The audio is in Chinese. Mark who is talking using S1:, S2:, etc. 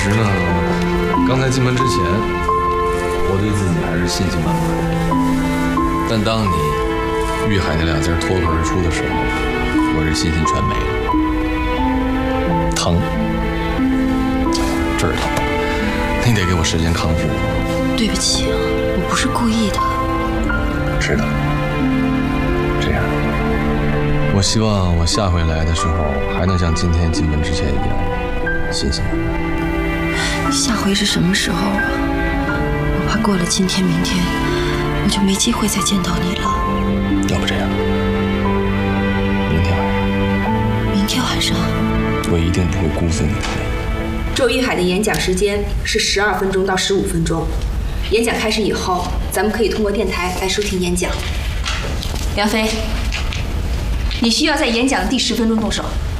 S1: 实呢，刚才进门之前，我对自己还是信心满满的。但当你“玉海”那俩字脱口而出的时候，我这信心全没了。疼，这儿疼，你得给我时间康复。
S2: 对不起啊，我不是故意的。
S1: 知道。这样，我希望我下回来的时候还能像今天进门之前一样，信心满满。
S2: 下回是什么时候啊？我怕过了今天、明天，我就没机会再见到你了。
S1: 要不这样，明天晚上。
S2: 明天晚上，
S1: 我一定不会辜负你的美。
S3: 周玉海的演讲时间是12分钟到15分钟。演讲开始以后，咱们可以通过电台来收听演讲。梁飞，你需要在演讲的第10分钟动手。